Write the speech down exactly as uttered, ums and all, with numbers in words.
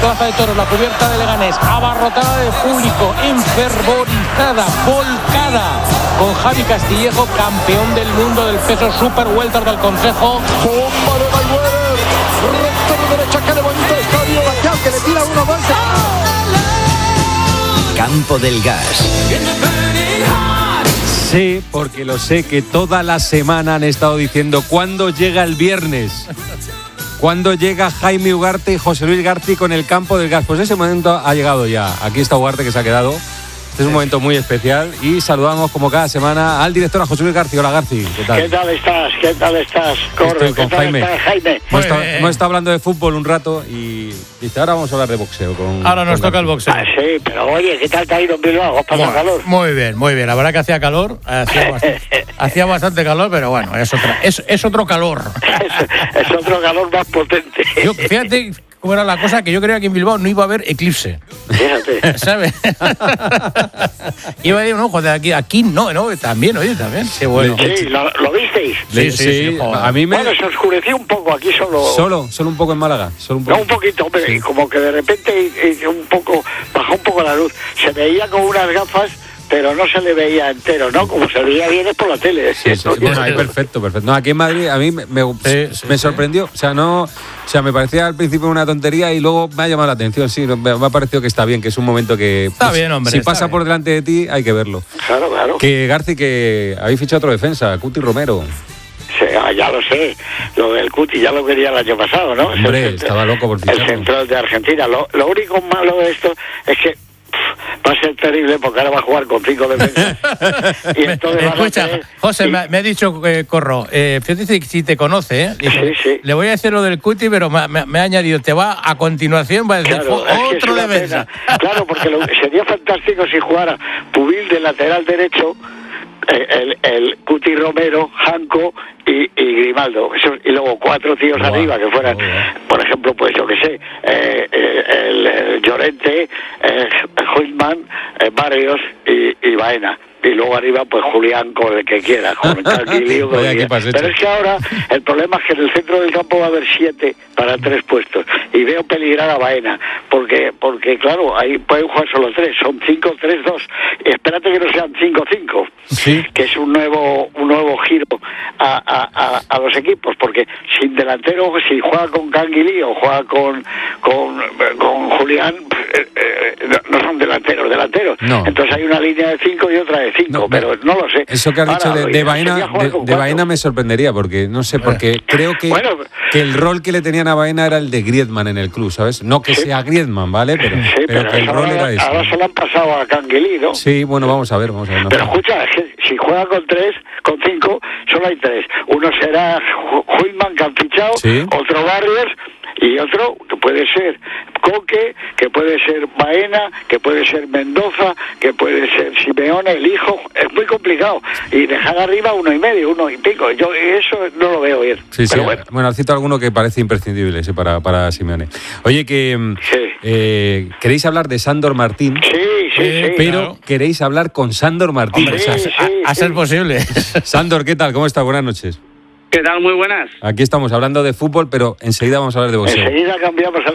Plaza de Toros, la cubierta de Leganés, abarrotada de público, enfervorizada, volcada, con Javi Castillejo, campeón del mundo del peso super welter del Consejo. Bomba de Mayweather, recto de derecha, que le bonito estadio, Baquial, que le tira uno más. Campo del Gas. Sí, porque lo sé que toda la semana han estado diciendo ¿cuándo llega el viernes? ¿Cuándo llega Jaime Ugarte y José Luis Garci con el Campo del Gas? Pues ese momento ha llegado ya. Aquí está Ugarte, que se ha quedado. Este es un momento muy especial y saludamos como cada semana al director, a José Luis Garci. Hola, Garci, ¿qué tal? ¿Qué tal estás? ¿Qué tal estás? Corre, Estoy con ¿qué tal Jaime. estás, Jaime? Hemos estado, hemos estado hablando de fútbol un rato y dice, ahora vamos a hablar de boxeo. Con, ahora nos con toca el boxeo. Ah, sí, pero oye, ¿qué tal te ha ido en Bilbao? ¿Has pasado Muy, calor? muy bien, muy bien. La verdad que hacía calor, hacía bastante, hacía bastante calor, pero bueno, es, otra, es, es otro calor. es, es otro calor más potente. Yo, fíjate cómo era la cosa, que yo creía que en Bilbao no iba a haber eclipse. Fíjate. ¿Sabes? Iba a decir, no, joder, aquí, aquí no, no, también, oye, también. Qué bueno. Sí, ¿lo, ¿lo visteis? Sí, sí, sí, a mí me... Bueno, se oscureció un poco aquí solo. Solo, solo un poco en Málaga. Solo un poco. No, un poquito, hombre, sí. Como que de repente eh, un poco, bajó un poco la luz. Se veía con unas gafas, pero no se le veía entero, ¿no? Como se veía bien es por la tele. Sí, sí, sí. Bueno, ahí perfecto, perfecto. No, aquí en Madrid a mí me, me, sí, sí, me sorprendió. Sí. O sea, no, o sea, me parecía al principio una tontería y luego me ha llamado la atención. Sí, me ha parecido que está bien, que es un momento que... Está pues, bien, hombre. Si pasa bien. por delante de ti, hay que verlo. Claro, claro. Que Garci, que habéis fichado otro defensa, Cuti Romero. Sí, ya lo sé, lo del Cuti ya lo quería el año pasado, ¿no? Hombre, el, estaba loco por ficharlo. El central de Argentina. Lo, lo único malo de esto es que pff, va a ser terrible porque ahora va a jugar con cinco defensas. Y entonces escucha, tener... José, sí. me, me ha dicho eh, Corro, eh, fíjate si te conoce, ¿eh? Dice, sí, sí. Le voy a decir lo del Cuti, pero me, me, me ha añadido, te va a continuación, va a decir claro, otro es defensa. Claro, porque lo, sería fantástico si jugara Pubil de lateral derecho, el, el Cuti Romero, Janco y, y Grimaldo, eso, y luego cuatro tíos wow, arriba que fueran, wow. Por ejemplo, pues yo que sé, eh, eh, el, el Llorente, eh, Huitman, eh, Barrios y, y Baena. Y luego arriba, pues Julián, con el que quiera, con Canguilío, con el que quiera. Pero es que ahora el problema es que en el centro del campo va a haber siete para tres puestos. Y veo peligrar a Baena, porque, porque claro, ahí pueden jugar solo tres, son cinco tres dos. Y espérate que no sean cinco cinco, ¿sí? Que es un nuevo un nuevo giro a, a, a, a los equipos, porque sin delantero, si juega con Canguilí o juega con, con, con Julián, eh, eh, no son delanteros, delanteros. No. Entonces hay una línea de cinco y otra de cinco, no, pero no lo sé. Eso que has dicho de, de Baena, de, de Baena me sorprendería, porque no sé, porque creo que, bueno, que el rol que le tenían a Baena era el de Griezmann en el club, ¿sabes? No que sí. sea Griezmann, ¿vale? Pero, sí, pero, pero que el rol ahora, era ese. Ahora se lo han pasado a Canguilí, ¿no? Sí, bueno, vamos a ver, vamos a ver. No pero sé. escucha, es que si juega con tres, con cinco, solo hay tres. Uno será Huitman, que han fichado, ¿sí? Otro Barrios y otro que puede ser Coque, que puede ser Baena, que puede ser Mendoza, que puede ser Simeone, el hijo. Es muy complicado. Y dejar arriba uno y medio, uno y pico. Yo eso no lo veo bien. Sí, pero sí. Bueno, bueno, cito alguno que parece imprescindible sí, para, para Simeone. Oye, que sí. eh, ¿queréis hablar de Sándor Martín? Sí, sí, eh, sí. Pero claro. ¿Queréis hablar con Sándor Martín? Hombre, sí, a, sí, a, a ser sí. posible. Sándor, ¿qué tal? ¿Cómo está? Buenas noches. ¿Qué tal? Muy buenas. Aquí estamos hablando de fútbol, pero enseguida vamos a hablar de boxeo. Enseguida cambiamos